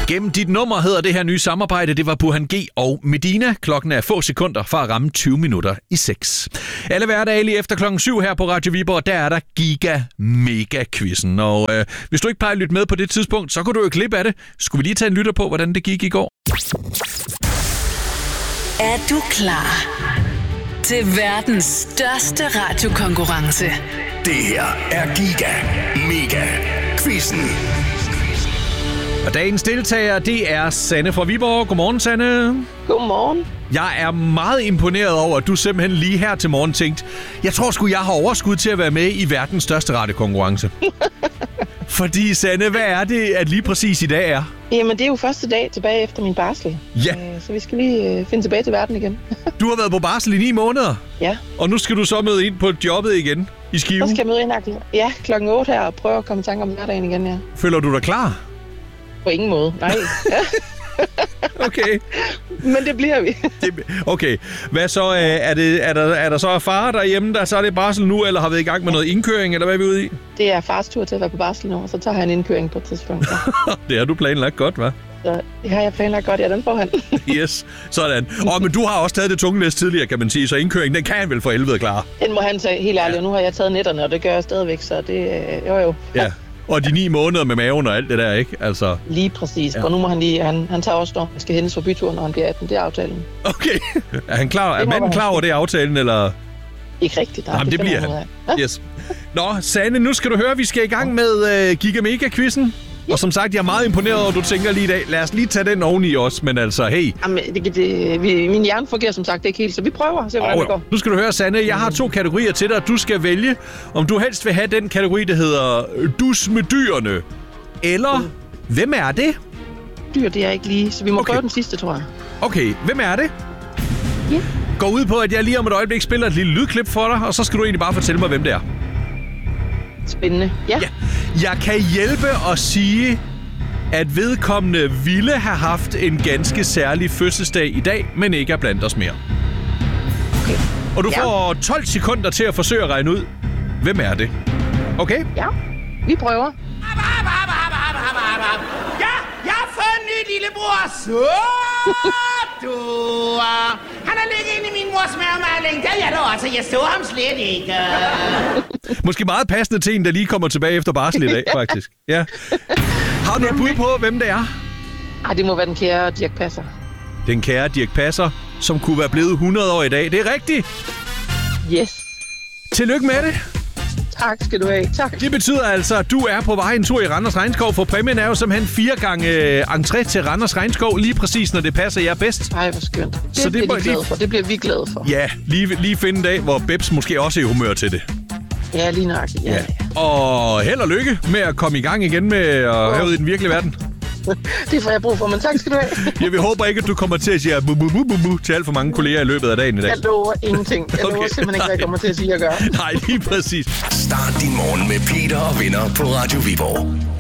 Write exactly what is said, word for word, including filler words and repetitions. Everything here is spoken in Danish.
Gennem dit nummer hedder det her nye samarbejde. Det var Burhan G og Medina. Klokken er få sekunder fra at ramme tyve minutter i seks. Alle hverdage lige efter klokken syv her på Radio Viborg, der er der Giga Mega Quizzen. Og øh, hvis du ikke plejer at lytte med på det tidspunkt, så kunne du jo klippe af det. Skulle vi lige tage en lytter på, hvordan det gik i går? Er du klar til verdens største radiokonkurrence? Det her er Giga Mega Quizzen. Og dagens deltager, det er Sanne fra Viborg. Godmorgen, Sanne. Godmorgen. Jeg er meget imponeret over, at du simpelthen lige her til morgen tænkte, jeg tror sgu, jeg har overskud til at være med i verdens største radiokonkurrence. Fordi, Sanne, hvad er det, at lige præcis i dag er? Jamen, det er jo første dag tilbage efter min barsel. Ja. Øh, så vi skal lige øh, finde tilbage til verden igen. Du har været på barsel i ni måneder. Ja. Og nu skal du så møde ind på jobbet igen i Skive. Så skal jeg møde ind ja, klokken otte her og prøve at komme i tanke om hverdagen igen, ja. Føler du dig klar? På ingen måde, nej. Okay. Men det bliver vi. Okay. Hvad så? Er, det, er, der, er der så far derhjemme, der så er det barsel nu, eller har vi i gang med noget indkøring, eller hvad er vi ude i? Det er fars tur til at være på barsel nu, og så tager han en indkøring på et tidspunkt. Ja. Det har du planlagt godt, hva'? Så det har jeg planlagt godt, ja, den får han. Yes, sådan. Og men du har også taget det tunge læs tidligere, kan man sige, så indkøring, den kan han vel for helvede klare. Den må han tage helt ærligt, og nu har jeg taget netterne, og det gør jeg stadigvæk, så det jo jo. Ja. Og de ni måneder med maven og alt det der, ikke? Altså. Lige præcis. Ja. Og nu må han lige, han, han tager også, når han skal hentes for byturen, når han bliver atten. Det er aftalen. Okay. Er, han klar, er manden klar over det aftalen, eller? Ikke rigtigt. Der. Jamen, det, det bliver han. Ja? Yes. Nå, Sanne, nu skal du høre, vi skal i gang med uh, Giga Mega Quizzen. Ja. Og som sagt, jeg er meget imponeret over, at du tænker lige i dag. Lad os lige tage den oveni også, men altså, hey. Jamen, det, det, vi, min hjerne fungerer som sagt ikke helt, så vi prøver at se, hvordan oh, det går. Nu skal du høre, Sanne, jeg har to kategorier til dig. Du skal vælge, om du helst vil have den kategori, der hedder Dus med dyrene. Eller, mm. hvem er det? Dyr, det er ikke lige, så vi må okay. prøve den sidste, tror jeg. Okay, hvem er det? Ja. Yeah. Gå ud på, at jeg lige om et øjeblik spiller et lille lydklip for dig, og så skal du egentlig bare fortælle mig, hvem det er. Spændende, ja. ja. Jeg kan hjælpe og sige, at vedkommende ville have haft en ganske særlig fødselsdag i dag, men ikke er blandt os mere. Okay. Og du ja. får tolv sekunder til at forsøge at regne ud, hvem er det? Okay? Ja, vi prøver. Ja, jeg har fået en ny lillebror. Så du. Han har ligget inde i min mors mavemaling. Det er jeg da også. Jeg så ham slet ikke. Måske meget passende til en, der lige kommer tilbage efter barsel i dag, faktisk. Ja. Har du et bud på, hvem det er? Ej, det må være den kære Dirch Passer. Den kære Dirch Passer, som kunne være blevet hundrede år i dag. Det er rigtigt. Yes. Tillykke med det. Tak skal du have. Tak. Det betyder altså, at du er på vej en tur i Randers Regnskov, for præmien er jo simpelthen fire gange entré til Randers Regnskov, lige præcis når det passer jer bedst. Ej, hvor skønt. Det, Så det bliver de lige... glade for. Det bliver vi glade for. Ja, lige, lige finde en dag, hvor Bebs måske også er i humør til det. Ja, lige nøjagtigt. Ja. Ja. Og held og lykke med at komme i gang igen med at oh. have ud i den virkelige verden. Det får jeg brug for, men tak skal du have. Jeg vil håber ikke, at du kommer til at sige bu, bu, bu, bu, bu, til alt for mange kolleger i løbet af dagen i dag. Jeg lover ingenting. Jeg okay. lover simpelthen ikke, hvad jeg kommer til at sige at gøre. Nej, lige præcis. Start din morgen med Peter og venner på Radio Viborg.